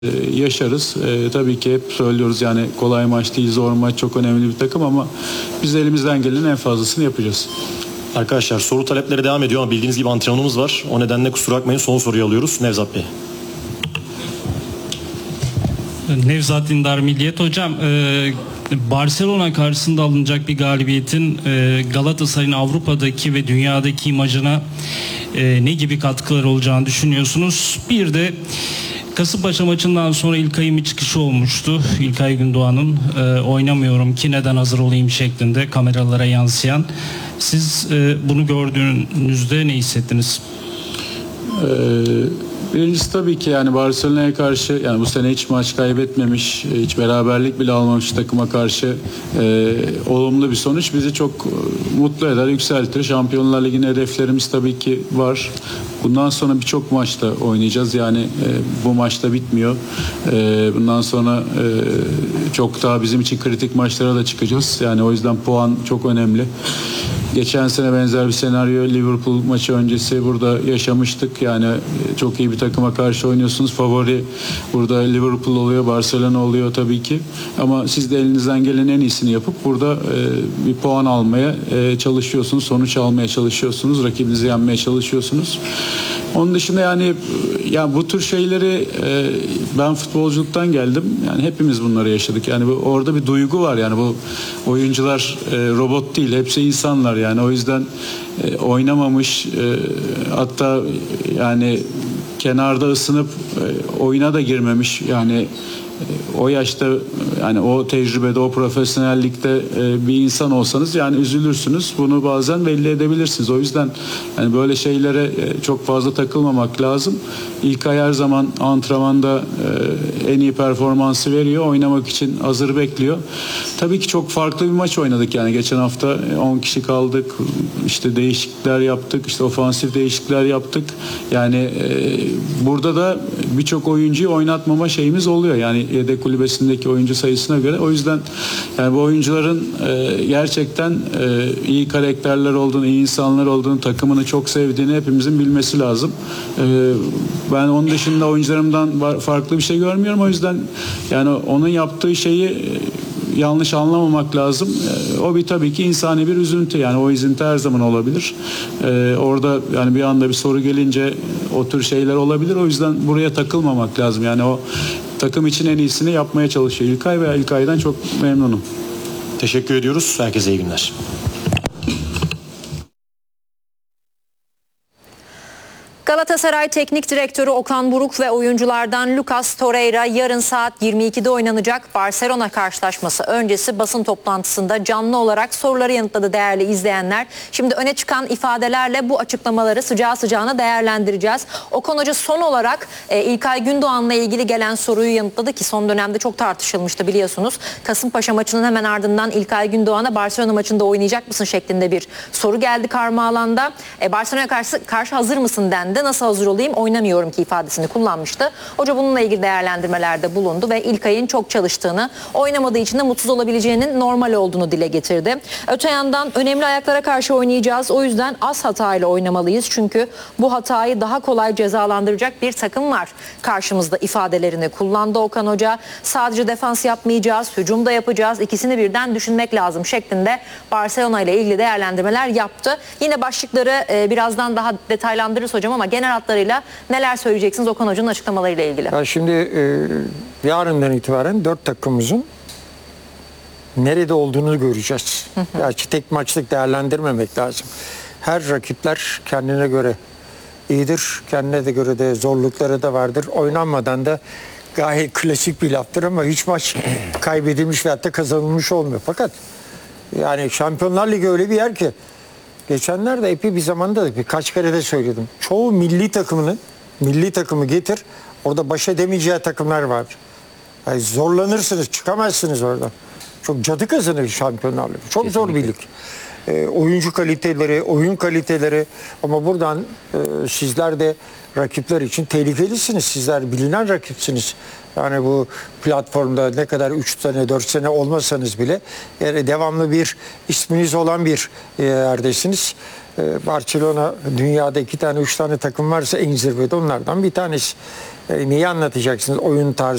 yaşarız. Tabii ki hep söylüyoruz yani kolay maç değil, zor maç, çok önemli bir takım ama biz elimizden gelenin en fazlasını yapacağız. Arkadaşlar soru talepleri devam ediyor ama bildiğiniz gibi antrenmanımız var. O nedenle kusura bakmayın, son soruyu alıyoruz. Nevzat Bey. Nevzat Dindar Milliyet. Hocam, Barcelona karşısında alınacak bir galibiyetin Galatasaray'ın Avrupa'daki ve dünyadaki imajına ne gibi katkılar olacağını düşünüyorsunuz? Bir de Kasımpaşa maçından sonra İlkay'ın bir çıkışı olmuştu. İlkay Gündoğan'ın oynamıyorum ki neden hazır olayım şeklinde kameralara yansıyan. Siz bunu gördüğünüzde ne hissettiniz? Birincisi tabii ki yani Barcelona'ya karşı, yani bu sene hiç maç kaybetmemiş, hiç beraberlik bile almamış takıma karşı olumlu bir sonuç bizi çok mutlu eder, yükseltir. Şampiyonlar Ligi'nin hedeflerimiz tabii ki var. Bundan sonra birçok maçta oynayacağız. Yani bu maçta bitmiyor. Bundan sonra çok daha bizim için kritik maçlara da çıkacağız. Yani o yüzden puan çok önemli. Geçen sene benzer bir senaryo Liverpool maçı öncesi burada yaşamıştık. Yani çok iyi bir takıma karşı oynuyorsunuz. Favori burada Liverpool oluyor, Barcelona oluyor tabii ki. Ama siz de elinizden gelen en iyisini yapıp burada bir puan almaya çalışıyorsunuz. Sonuç almaya çalışıyorsunuz. Rakibinizi yenmeye çalışıyorsunuz. Onun dışında yani bu tür şeyleri ben futbolculuktan geldim. Yani hepimiz bunları yaşadık. Yani orada bir duygu var. Yani bu oyuncular robot değil. Hepsi insanlar yani. O yüzden oynamamış hatta yani kenarda ısınıp oyuna da girmemiş. Yani o yaşta yani o tecrübede, o profesyonellikte bir insan olsanız yani üzülürsünüz. Bunu bazen belli edebilirsiniz. O yüzden yani böyle şeylere çok fazla takılmamak lazım. İlkay her zaman antrenmanda en iyi performansı veriyor. Oynamak için hazır bekliyor. Tabii ki çok farklı bir maç oynadık yani. Geçen hafta 10 kişi kaldık. İşte değişiklikler yaptık. İşte ofansif değişiklikler yaptık. Yani burada da birçok oyuncuyu oynatmama şeyimiz oluyor. Yani yedek kulübesindeki oyuncu sayısına göre. O yüzden yani bu oyuncuların gerçekten iyi karakterler olduğunu, iyi insanlar olduğunu, takımını çok sevdiğini hepimizin bilmesi lazım. Ben onun dışında oyuncularımdan farklı bir şey görmüyorum. O yüzden yani onun yaptığı şeyi yanlış anlamamak lazım. O bir tabii ki insani bir üzüntü. Yani o üzüntü her zaman olabilir. Orada yani bir anda bir soru gelince o tür şeyler olabilir. O yüzden buraya takılmamak lazım. Yani o takım için en iyisini yapmaya çalışıyor İlkay ve İlkay'dan çok memnunum. Teşekkür ediyoruz. Herkese iyi günler. Galatasaray Teknik Direktörü Okan Buruk ve oyunculardan Lucas Torreira yarın saat 22'de oynanacak Barcelona karşılaşması öncesi basın toplantısında canlı olarak soruları yanıtladı değerli izleyenler. Şimdi öne çıkan ifadelerle bu açıklamaları sıcağı sıcağına değerlendireceğiz. Okan Hoca son olarak İlkay Gündoğan'la ilgili gelen soruyu yanıtladı ki son dönemde çok tartışılmıştı biliyorsunuz. Kasımpaşa maçının hemen ardından İlkay Gündoğan'a Barcelona maçında oynayacak mısın şeklinde bir soru geldi karma alanda. Barcelona'ya karşı hazır mısın dendi. Nasıl hazır olayım, oynamıyorum ki ifadesini kullanmıştı. Hoca bununla ilgili değerlendirmelerde bulundu ve İlkay'ın çok çalıştığını, oynamadığı için de mutsuz olabileceğinin normal olduğunu dile getirdi. Öte yandan önemli ayaklara karşı oynayacağız. O yüzden az hatayla oynamalıyız. Çünkü bu hatayı daha kolay cezalandıracak bir takım var karşımızda ifadelerini kullandı Okan Hoca. Sadece defans yapmayacağız, hücum da yapacağız. İkisini birden düşünmek lazım şeklinde Barcelona ile ilgili değerlendirmeler yaptı. Yine başlıkları birazdan daha detaylandırırız hocam ama genel hatlarıyla neler söyleyeceksiniz Okan Hoca'nın açıklamalarıyla ilgili? Ya şimdi yarından itibaren 4 takımımızın nerede olduğunu göreceğiz. Gerçi tek maçlık değerlendirmemek lazım. Her rakipler kendine göre iyidir. Kendine de göre de zorlukları da vardır. Oynanmadan da gayet klasik bir laftır ama hiç maç kaybedilmiş veyahut da kazanılmış olmuyor. Fakat yani Şampiyonlar Ligi öyle bir yer ki geçenlerde epey bir zamanda birkaç kere de söyledim. Çoğu milli takımı getir. Orada baş edemeyeceği takımlar var. Yani zorlanırsınız, çıkamazsınız oradan. Çok cadı kazanır Şampiyonlar Ligi. Çok kesinlikle zor bir lig. oyuncu kaliteleri, oyun kaliteleri, ama buradan sizler de rakipler için tehlikelisiniz. Sizler bilinen rakipsiniz. Yani bu platformda ne kadar 3 sene 4 sene olmasanız bile yani devamlı bir isminiz olan bir yerdesiniz. Barcelona dünyada 2 tane 3 tane takım varsa en zirvede onlardan bir tanesi. Neyi anlatacaksınız? Oyun tarzı.